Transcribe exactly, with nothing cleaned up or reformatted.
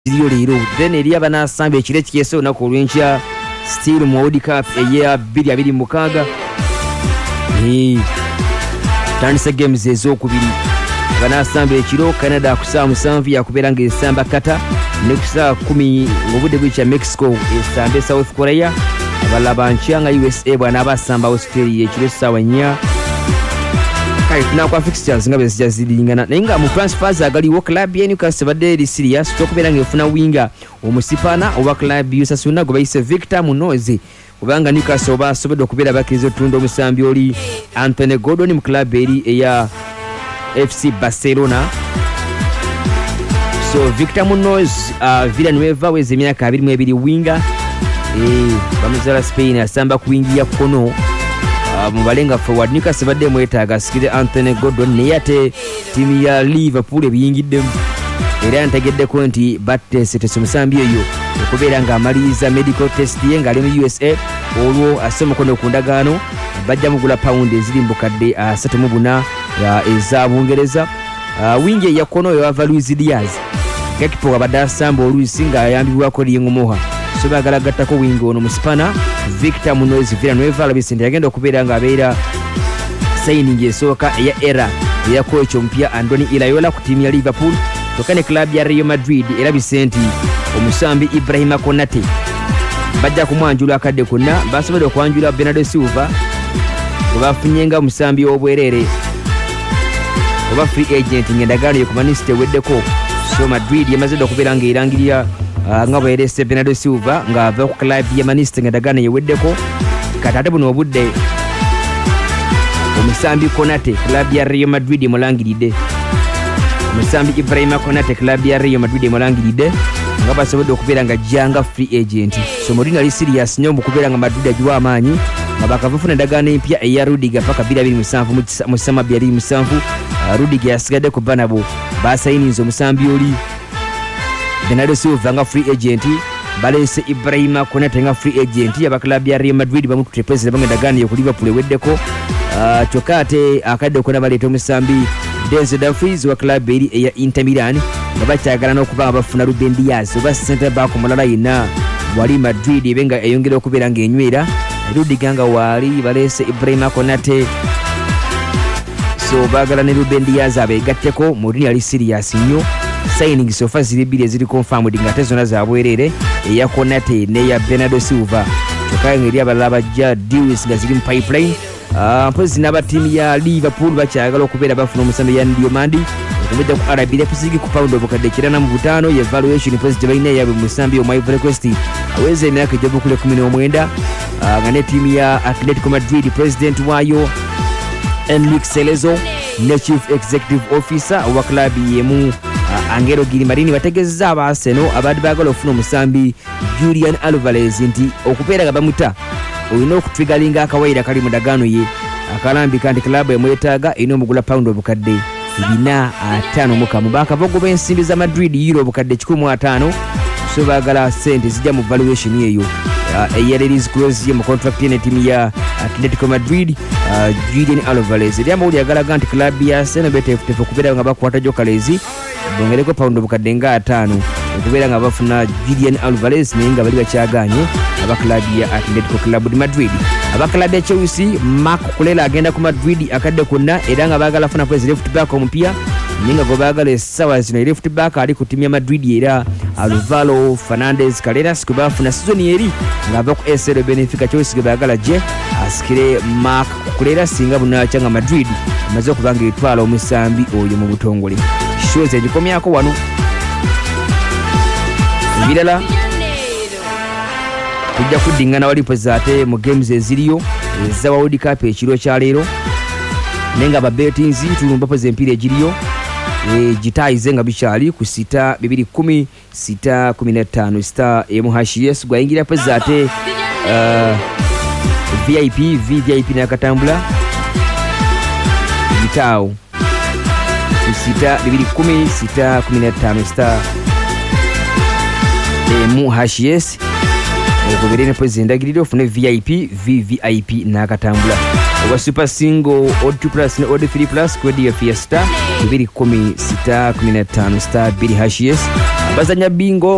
ziriyo leero then eri abanasamba ekire kiyeso olunaku olw'enkya still mu World Cup eya bbiri abiri mu mukaaga tandise games ez'okubiri banasamba ekiro Canada ku ssaawa musanvu yakubeera ng'esamba Qatar ne ku ssaawa kkumi ng'obudde bw'ekya Mexico esambe South Korea abalala bankya nga U S A bw'anaaba asamba Australia ekiro ssaawa nnya kale tunakwa fixtures nga bezijja ziringana naye nga mu transfers agaliwo club ya Newcastle badde eri serious okubeera ng'efuna winga omusipana oba club y'Osasuna gwe bayise Victor Munoz kubanga Newcastle basobodde okubeera bakkiriza otunda omusambi oli Anthony Gordon mu club eri eya F C Barcelona. So Victor Munoz uh, Villanueva weze emyaka abiri mu ebiri winga eh bamuzala Spain asamba ku wingi ya kono uh, mu balenga forward Newcastle badde mwetaaga asikire Anthony Gordon ne yate timu ya Liverpool ebiyingiddemu era ntegeddeko nti battese temusambi eyo okubeera nga amaliza medical test ye ng'ali mu U S A olwo asoma kono ku ndagaano bajja mugula pound eziri mbukadde asatu mu buna eza Bungereza. Uh, wingi ya kono ya Luis Diaz gakipo abadasamba oluisi nga ayambibwako Liengomoha so bagalagattako wingi ono musipana Victor Munoz Villanueva labisente yagenda okubeera nga abeera signing esooka eya era eya coach ompya Andoni Iraola ku timu ya Liverpool tokane club ya Real Madrid era bisenti omusambi Ibrahima Konate bajja kumwanjula akadde konna basobodde okwanjula Bernardo Silva bafunyenga omusambi w'obwerere oba free agent ng'endagaano ye ku Manchester weddeko so Madrid yamaze okubeera ng'erangirira uh, nga bwerese Bernardo Silva ng'ava ku club ya Manchester ng'endagaano ye weddeko kati ate buno obudde omusambi Konate club ya Real Madrid emulangiridde omusambi Ibrahima Konate club ya Real Madrid emulangiridde nga basobodde okubeera nga jjanga free agent so Mourinho ali serious nnyo mu kubeera nga Madrid agiwa amaanyi nga bakavufuna endagaano empya eya Rudiger paka bbiri abiri musanvu mu ssama bbiri abiri musanvu uh, Rudiger yasigadde ku Bernabeu basayininze omusambi oli Bernardo Silva nga free agent balese Ibrahima Konate nga free agent aba club ya Real Madrid bamutute president bange endagaano yo ku Liverpool eweddeko uh, kyokka ate akadde okona baleeta omusambi Denzel Dumfries wa club eri eya Inter Milan nga bakyagala n'okuba nga bafuna Ruben Diaz oba center back mulala yenna wali Madrid ebenga eyongera okubeera ng'enywera Rudiger nga wali balese Ibrahima Konate so bagala ne Ruben Diaz abegatteko Mourinho ali serious nnyo signing sofa ziri bbiri eziri confirmed nga ate zonna za bwerere eya Konate n'eya Bernardo Silva kyokka ng'eri abalala bajja deals nga ziri mu pipeline uh, mpozi n'abatiimu ya Liverpool bakyagala okubeera bafuna omusambi ya Ndiomandi okubajja ku R B Leipzig ku pound obukadde kirana mu butaano ye valuation mpozi gye balina eyabwe mu musambi omu Ivory Coast aweza emyaka egy'obukule kumi n'omwenda uh, nga ne tiimu ya Atletico Madrid president waayo Enrique Cerezo ne chief executive officer owa club yemu uh, Angelo Gilmarini bategezza aba Arsenal abadde baagala okufuna omusambi Julian Alvarez nti okubeera nga bamuta olina okutrigalinga akawaira kali mu ndagaano ye akalambika nti club emwetaaga erina omugula pound obukadde bina ataano mu kamu baakabogo b'ensimbi za Madrid euro obukadde kikumi mu ataano so baagala sente zijja mu valuation eyo eya release clause ye mu contract ye ne tiimu ya Atletico Madrid uh, Julian Alvarez eri amawuli agalaga nti club ya Arsenal beteefuteefu okubeera nga bakwata Jokalezi bongereko pound obukadde nga ataano okubeera nga bafuna Julian Alvarez naye nga bali bakyaganye aba club ya Atletico Club de Madrid aba club ya Chelsea Marc Cucurella agenda ku Madrid akadde konna era nga baagala funa kwezi left back omupya naye nga gwe baagala essaawa zino left back ali ku tiimu ya Madrid era Alvaro Fernandez Carreras kwe bafuna sizoni eri ng'ava ku S L Benfica Chelsea gwe baagala gye asikire Marc Cucurella singa bunakya nga Madrid amaze okuba nga etwala omusambi oyo mu butongole shows egikomyako wano ebirala tujja kuddingana walipoza ate mu games eziriyo eza World Cup ekiro kya leero naye nga babetinzi tulumbapoza empiira egiriyo e, gitayize nga bikyali ku sita bibiri kumi sita kumi na ttaano sita emu hash yes gwayingira poza ate uh, V I P V V I P nakatambula gitaawo ku sita bibiri kumi sita kumi na ttaano sita emu hash yes okubere ne pozi endagiriro ofune V I P V V I P nakatambula oba super single odd two plus ne odd three plus kwedi ya fiesta bibiri kumi sita kumi na ttaano star bibiri hash yes abazanya bingo